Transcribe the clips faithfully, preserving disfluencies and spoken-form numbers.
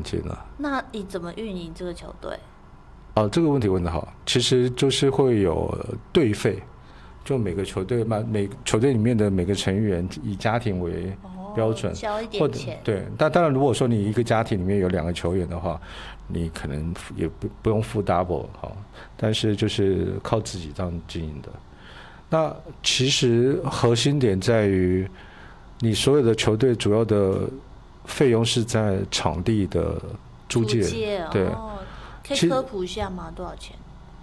境了。 那你怎么运营这个球队？ 哦，这个问题问得好，其实就是会有队费，就每个球队嘛，每球队里面的每个成员以家庭为标准， 哦、交一或者点钱。 对，但当然如果说你一个家庭里面有两个球员的话，你可能也不不用付 double 好，但是就是靠自己这样经营的。那其实核心点在于，你所有的球队主要的费用是在场地的租借， 租借对。 哦，可以科普一下吗？多少钱？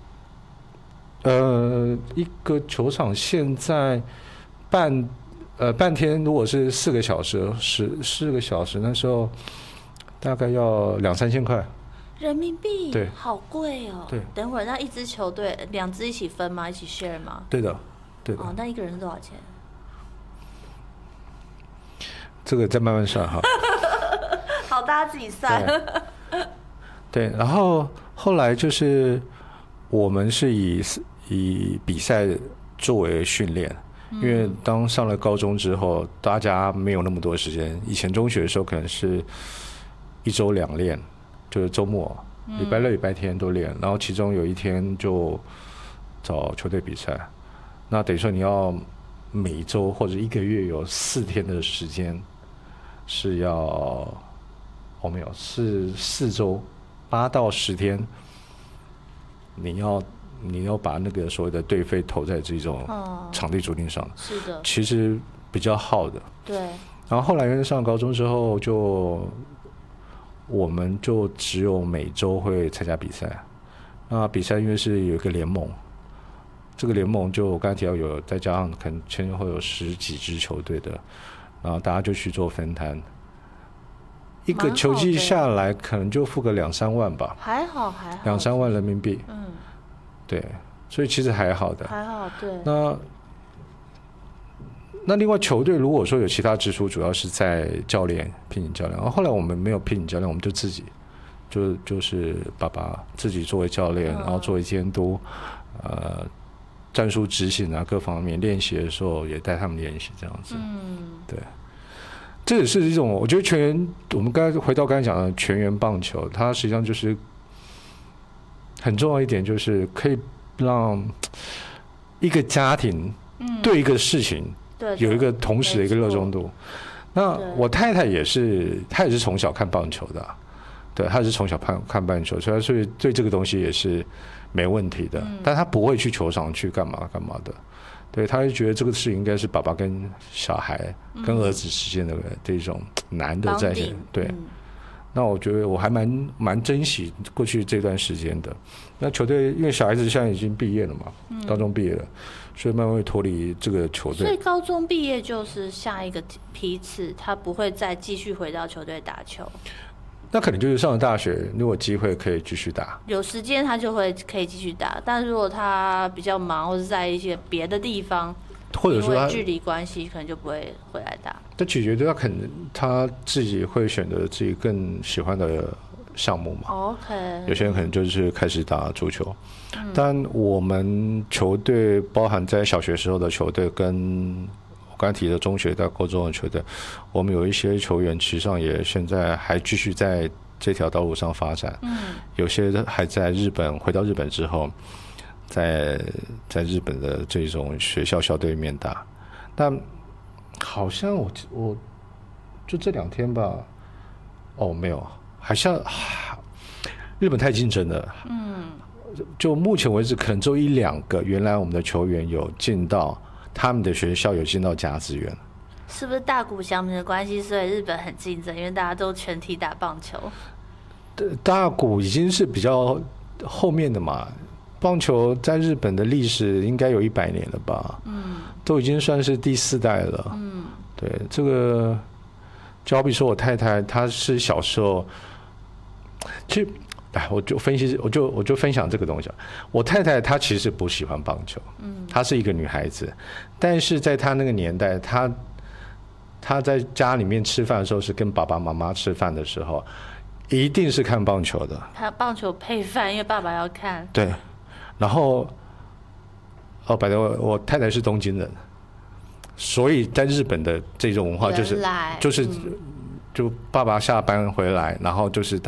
呃，一个球场现在半呃半天，如果是四个小时，十四个小时，那时候大概要两三千块人民币。 对， 好贵哦。 对， 等会儿那一支球队两支一起分吗？一起 share 吗？ 对的，对的。 哦，那一个人是多少钱？ 这个再慢慢算哈。 好，大家自己算。 对，对，然后后来就是我们是以以比赛作为训练，因为当上了高中之后，大家没有那么多时间。以前中学的时候可能是一周两练，就是周末、礼拜六、礼拜天都练，然后其中有一天就找球队比赛。那等于说你要每周或者一个月有四天的时间是要，哦没有，是四周八到十天，你要你要把那个所谓的队费投在这种场地租赁上、哦， 是的， 其实比较耗的。 对。 然后后来因为上高中之后就，我们就只有每周会参加比赛。那比赛因为是有一个联盟，这个联盟就我刚才提到有，再加上可能前前后后有十几支球队的，然后大家就去做分摊。一个球季下来可能就付个两三万吧， 还好还好， 两三万人民币， 嗯， 对，所以其实还好的， 还好，对。 那那另外球队如果说有其他支出，主要是在教练聘请教练，然后后来我们没有聘请教练，我们就自己就就是爸爸自己作为教练，然后作为监督，呃，战术执行啊各方面练习的时候也带他们练习这样子， 嗯， 对。这也是一种，我觉得全员，我们刚才回到刚才讲的全员棒球，它实际上就是很重要一点，就是可以让一个家庭对一个事情有一个同时的一个热衷度。那我太太也是，她也是从小看棒球的，对，她也是从小看看棒球，所以所以对这个东西也是没问题的，但她不会去球场去干嘛干嘛的。对，他就觉得这个事应该是爸爸跟小孩、嗯、跟儿子之间的这种难的在线。对、嗯，那我觉得我还蛮蛮珍惜过去这段时间的。那球队因为小孩子现在已经毕业了嘛，嗯、高中毕业了，所以慢慢会脱离这个球队。 所以高中毕业就是下一个批次，他不会再继续回到球队打球。 那可能就是上了大学，如果机会可以继续打， 有时间他就会可以继续打。但如果他比较忙，或者在一些别的地方， 或者说他距离关系，可能就不会回来打。 这取决于他可能他自己会选择自己更喜欢的项目嘛。 OK， 有些人可能就是开始打足球，嗯、但我们球队包含在小学时候的球队跟。刚才提的中学到高中的球队，我们有一些球员，其实上也现在还继续在这条道路上发展。嗯，有些还在日本，回到日本之后，在在日本的这种学校校队里面打。但好像我我就这两天吧，哦，没有，好像日本太竞争了。嗯，就目前为止，可能只有一两个原来我们的球员有进到。他们的学校有进到甲子园， 是不是大谷翔平的关系？所以日本很竞争，因为大家都全体打棒球。 大谷已经是比较后面的嘛，棒球在日本的历史应该有一百年了吧？嗯，都已经算是第四代了。嗯，对，这个就好比说我太太，她是小时候，其实。哎，我就分析，我就我就分享这个东西。我太太她其实不喜欢棒球，嗯，她是一个女孩子，但是在她那个年代，她她在家里面吃饭的时候是跟爸爸妈妈吃饭的时候，一定是看棒球的。 她棒球配饭，因为爸爸要看。 对，然后哦，百我我太太是东京人，所以在日本的这种文化就是就是。嗯就爸爸下班回来，然后就是